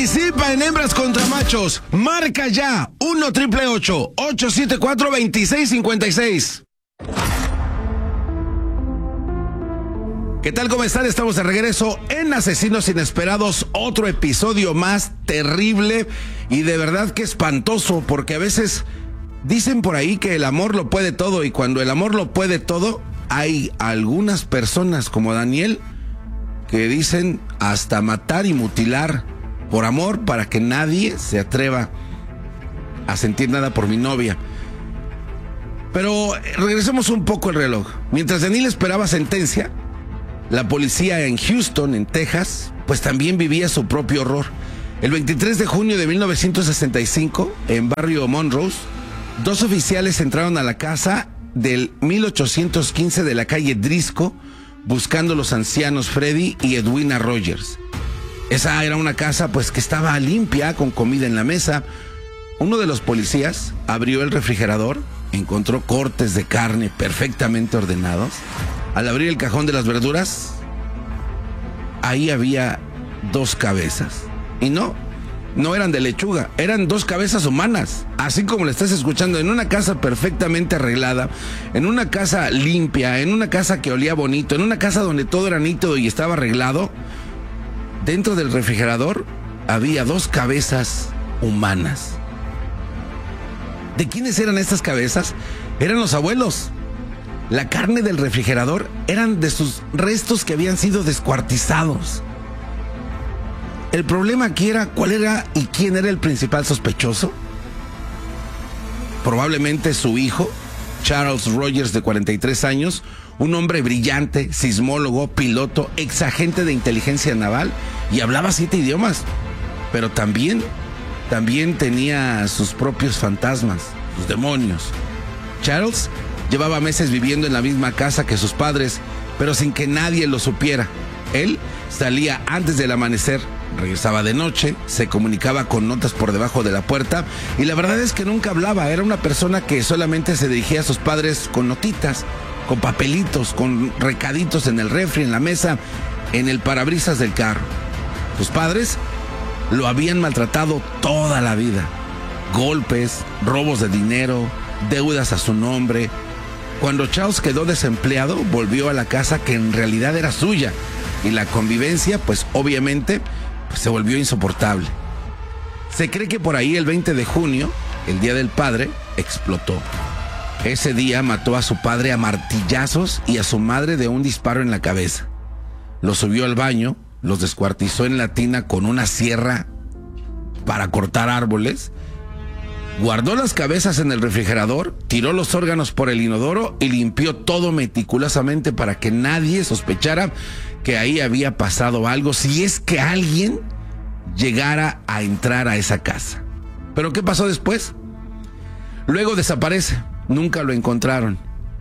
Participa en Hembras contra Machos. Marca ya 1-888-874-2656. ¿Qué tal? ¿Cómo están? Estamos de regreso en Asesinos Inesperados. Otro episodio más terrible y de verdad que espantoso, porque a veces dicen por ahí que el amor lo puede todo, y cuando el amor lo puede todo, hay algunas personas como Daniel que dicen hasta matar y mutilar por amor, para que nadie se atreva a sentir nada por mi novia. Pero regresemos un poco el reloj. Mientras Daniel esperaba sentencia, la policía en Houston, en Texas, pues también vivía su propio horror. El 23 de junio de 1965, en barrio Monrose, dos oficiales entraron a la casa del 1815 de la calle Driscoll, buscando a los ancianos Freddy y Edwina Rogers. Esa era una casa pues que estaba limpia, con comida en la mesa. Uno de los policías abrió el refrigerador, encontró cortes de carne perfectamente ordenados. Al abrir el cajón de las verduras, ahí había dos cabezas. Y no eran de lechuga, eran dos cabezas humanas. Así como lo estás escuchando, en una casa perfectamente arreglada, en una casa limpia, en una casa que olía bonito, en una casa donde todo era nítido y estaba arreglado. Dentro del refrigerador había dos cabezas humanas. ¿De quiénes eran estas cabezas? Eran los abuelos. La carne del refrigerador eran de sus restos que habían sido descuartizados. El problema aquí era cuál era y quién era el principal sospechoso. Probablemente su hijo, Charles Rogers, de 43 años, un hombre brillante, sismólogo, piloto, exagente de inteligencia naval, y hablaba 7 idiomas. Pero también tenía sus propios fantasmas, sus demonios. Charles llevaba meses viviendo en la misma casa que sus padres, pero sin que nadie lo supiera. Él salía antes del amanecer, regresaba de noche, se comunicaba con notas por debajo de la puerta, y la verdad es que nunca hablaba. Era una persona que solamente se dirigía a sus padres con notitas, con papelitos, con recaditos en el refri, en la mesa, en el parabrisas del carro. Sus padres lo habían maltratado toda la vida. Golpes, robos de dinero, deudas a su nombre. Cuando Charles quedó desempleado, volvió a la casa que en realidad era suya, y la convivencia, pues obviamente, se volvió insoportable. Se cree que por ahí el 20 de junio, el Día del Padre, explotó. Ese día mató a su padre a martillazos y a su madre de un disparo en la cabeza. Los subió al baño, los descuartizó en la tina con una sierra para cortar árboles, guardó las cabezas en el refrigerador, tiró los órganos por el inodoro y limpió todo meticulosamente para que nadie sospechara que ahí había pasado algo, si es que alguien llegara a entrar a esa casa. ¿Pero qué pasó después? Luego desaparece. Nunca lo encontraron.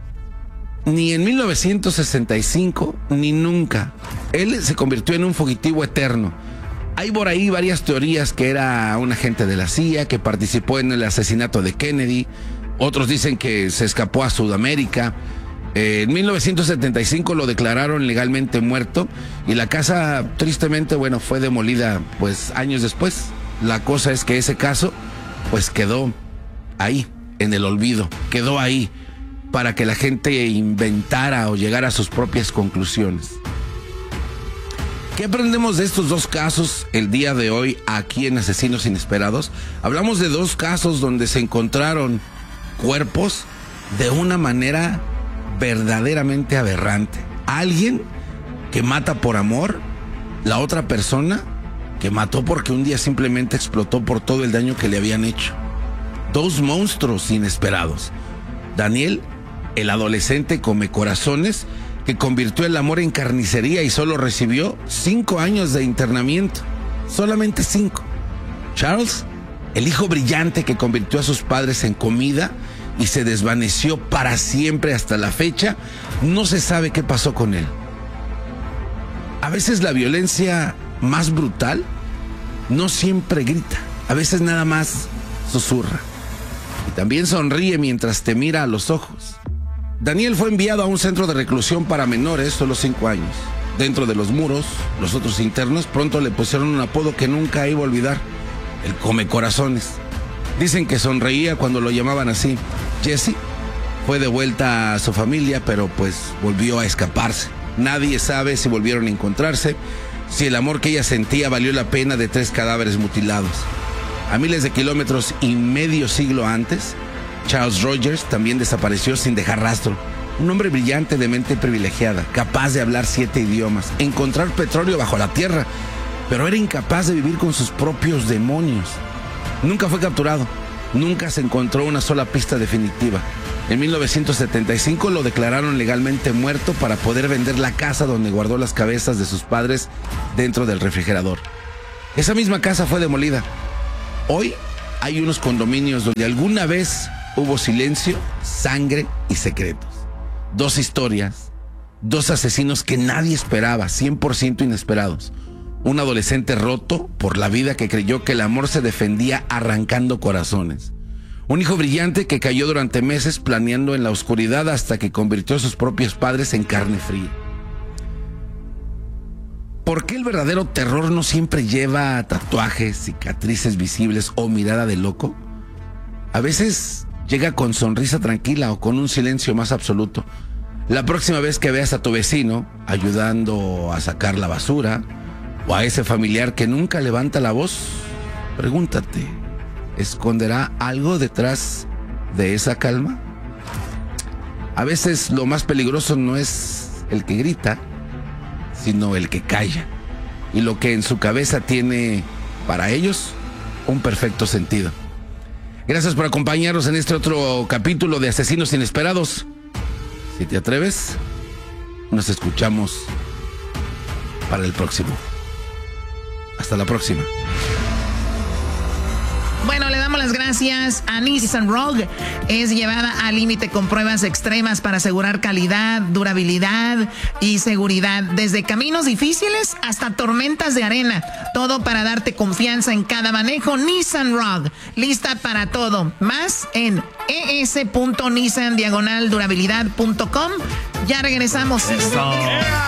Ni en 1965, ni nunca. Él se convirtió en un fugitivo eterno. Hay por ahí varias teorías: que era un agente de la CIA, que participó en el asesinato de Kennedy. Otros dicen que se escapó a Sudamérica. En 1975 lo declararon legalmente muerto, y la casa, tristemente, fue demolida pues años después. La cosa es que ese caso pues quedó ahí, en el olvido, quedó ahí para que la gente inventara o llegara a sus propias conclusiones. ¿Qué aprendemos de estos dos casos el día de hoy aquí en Asesinos Inesperados? Hablamos de dos casos donde se encontraron cuerpos de una manera verdaderamente aberrante. Alguien que mata por amor, la otra persona que mató porque un día simplemente explotó por todo el daño que le habían hecho. Dos monstruos inesperados. Daniel, el adolescente come corazones, que convirtió el amor en carnicería y solo recibió 5 años de internamiento. Solamente 5. Charles, el hijo brillante que convirtió a sus padres en comida y se desvaneció para siempre. Hasta la fecha no se sabe qué pasó con él. A veces la violencia más brutal no siempre grita, a veces nada más susurra. Y también sonríe mientras te mira a los ojos. Daniel fue enviado a un centro de reclusión para menores, solo 5 años. dentro de los muros, los otros internos pronto le pusieron un apodo que nunca iba a olvidar, el Come Corazones. Dicen que sonreía cuando lo llamaban así. Jesse fue de vuelta a su familia, pero pues volvió a escaparse. Nadie sabe si volvieron a encontrarse, si el amor que ella sentía valió la pena de 3 cadáveres mutilados. A miles de kilómetros y medio siglo antes, Charles Rogers también desapareció sin dejar rastro. Un hombre brillante de mente privilegiada, capaz de hablar 7 idiomas, encontrar petróleo bajo la tierra, pero era incapaz de vivir con sus propios demonios. Nunca fue capturado, nunca se encontró una sola pista definitiva. En 1975 lo declararon legalmente muerto para poder vender la casa donde guardó las cabezas de sus padres dentro del refrigerador. Esa misma casa fue demolida. Hoy hay unos condominios donde alguna vez hubo silencio, sangre y secretos. 2 historias, 2 asesinos que nadie esperaba, 100% inesperados. Un adolescente roto por la vida que creyó que el amor se defendía arrancando corazones. Un hijo brillante que cayó durante meses planeando en la oscuridad hasta que convirtió a sus propios padres en carne fría. ¿Por qué el verdadero terror no siempre lleva tatuajes, cicatrices visibles o mirada de loco? A veces llega con sonrisa tranquila o con un silencio más absoluto. La próxima vez que veas a tu vecino ayudando a sacar la basura o a ese familiar que nunca levanta la voz, pregúntate, ¿esconderá algo detrás de esa calma? A veces lo más peligroso no es el que grita, sino el que calla. Y lo que en su cabeza tiene, para ellos, un perfecto sentido. Gracias por acompañarnos en este otro capítulo de Asesinos Inesperados. Si te atreves, nos escuchamos para el próximo. Hasta la próxima. Bueno, le damos las gracias a Nissan Rogue. Es llevada al límite con pruebas extremas para asegurar calidad, durabilidad y seguridad. Desde caminos difíciles hasta tormentas de arena. Todo para darte confianza en cada manejo. Nissan Rogue, lista para todo. Más en es.nissan/durabilidad.com. Ya regresamos.